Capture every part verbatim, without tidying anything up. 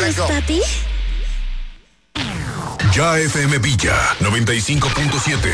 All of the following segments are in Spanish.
es papi? Ya F M Villa noventa y cinco punto siete.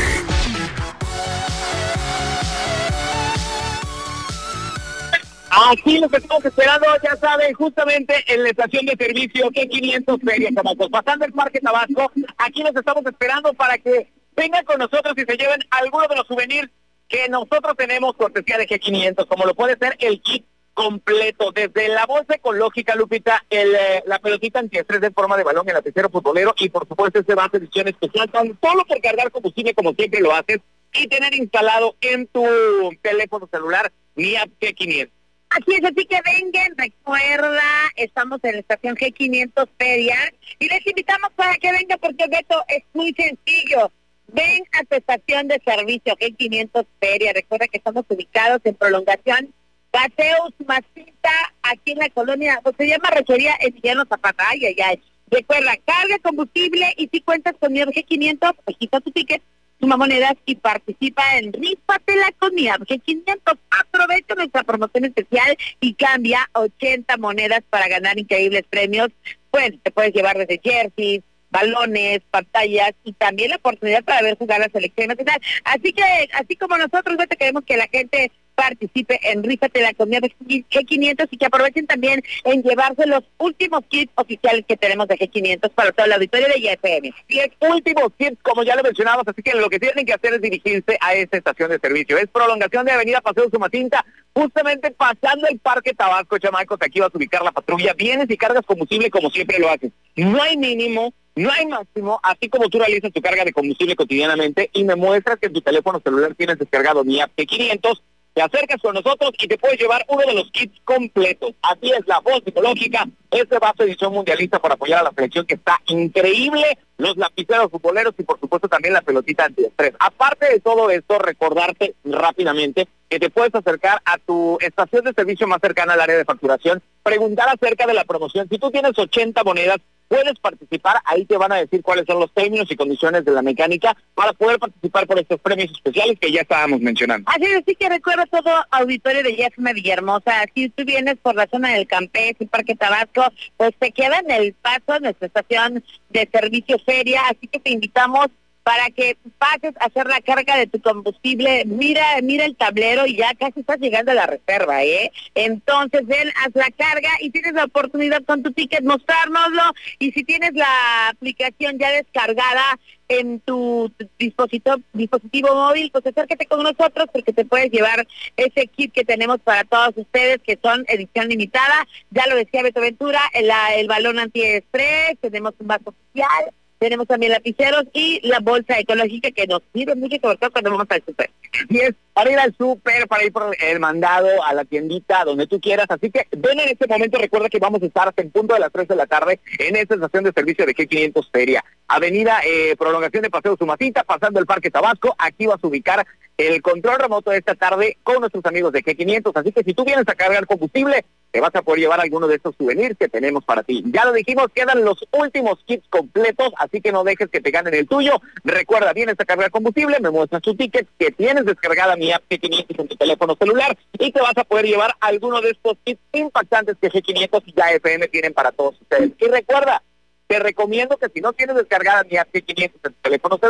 Aquí los estamos esperando, ya saben, justamente en la estación de servicio G quinientos Feria, Tabasco. Pasando el Parque Tabasco, aquí los estamos esperando para que vengan con nosotros y se lleven algunos de los souvenirs que nosotros tenemos cortesía de G quinientos, como lo puede ser el kit completo, desde la bolsa ecológica, Lupita, el, eh, la pelotita antiestrés en forma de balón, el lapicero futbolero y por supuesto este base edición especial, tan solo por cargar combustible como siempre lo haces y tener instalado en tu teléfono celular mi app G quinientos. Así es, así que vengan, recuerda, estamos en la estación G quinientos Feria y les invitamos para que vengan porque Beto es muy sencillo. Ven a tu estación de servicio G quinientos Feria, recuerda que estamos ubicados en prolongación Paseo Usumacinta, aquí en la colonia, pues se llama Rechería Emiliano Zapata, ay, ay, ay. Recuerda, carga combustible y si cuentas con mi G quinientos, pues quita tu ticket, suma monedas y participa en Rífatela con mi G quinientos. Aprovecha nuestra promoción especial y cambia ochenta monedas para ganar increíbles premios. Bueno, te puedes llevar desde jerseys, balones, pantallas y también la oportunidad para ver jugar la selección nacional. Así que, así como nosotros, Beto, queremos que la gente participe en Rífatela con mi G quinientos y que aprovechen también en llevarse los últimos kits oficiales que tenemos de G quinientos para todo el auditorio de Y F M. Y es últimos kits, como ya lo mencionamos, así que lo que tienen que hacer es dirigirse a esta estación de servicio. Es prolongación de Avenida Paseo Usumacinta, justamente pasando el Parque Tabasco, chamacos. Aquí vas a ubicar la patrulla. Vienes y cargas combustible como siempre lo haces. No hay mínimo, no hay máximo, así como tú realizas tu carga de combustible cotidianamente y me muestras que en tu teléfono celular tienes descargado mi app G quinientos, te acercas con nosotros y te puedes llevar uno de los kits completos. Así es, la voz psicológica, este vaso edición mundialista para apoyar a la selección que está increíble, los lapiceros futboleros y por supuesto también la pelotita antiestrés. Aparte de todo esto, recordarte rápidamente que te puedes acercar a tu estación de servicio más cercana al área de facturación, preguntar acerca de la promoción. Si tú tienes ochenta monedas, puedes participar, ahí te van a decir cuáles son los términos y condiciones de la mecánica para poder participar por estos premios especiales que ya estábamos mencionando. Así es, así que recuerda todo auditorio de Y F M Villahermosa, si tú vienes por la zona del Campés y Parque Tabasco, pues te queda en el paso a nuestra estación de servicio Feria, así que te invitamos para que pases a hacer la carga de tu combustible. Mira, mira el tablero y ya casi estás llegando a la reserva, ¿eh? Entonces ven, haz la carga y tienes la oportunidad con tu ticket mostrárnoslo. Y si tienes la aplicación ya descargada en tu dispositivo, dispositivo móvil, pues acércate con nosotros porque te puedes llevar ese kit que tenemos para todos ustedes, que son edición limitada. Ya lo decía Beto Ventura, el, el balón antiestrés, tenemos un vaso oficial, tenemos también lapiceros y la bolsa ecológica que nos sirve mucho, sobre todo cuando vamos al súper. Y es para ir al súper, para ir por el mandado, a la tiendita, donde tú quieras. Así que ven en este momento, recuerda que vamos a estar hasta en punto de las tres de la tarde en esta estación de servicio de G quinientos Feria. Avenida eh, Prolongación de Paseo Usumacinta, pasando el Parque Tabasco. Aquí vas a ubicar el control remoto de esta tarde con nuestros amigos de G quinientos. Así que si tú vienes a cargar combustible, te vas a poder llevar alguno de estos souvenirs que tenemos para ti. Ya lo dijimos, quedan los últimos kits completos, así que no dejes que te ganen el tuyo. Recuerda, vienes a cargar combustible, me muestras tu ticket, que tienes descargada mi app G quinientos en tu teléfono celular y te vas a poder llevar alguno de estos kits impactantes que G quinientos y ya F M tienen para todos ustedes. Y recuerda, te recomiendo que si no tienes descargada mi app G quinientos en tu teléfono celular,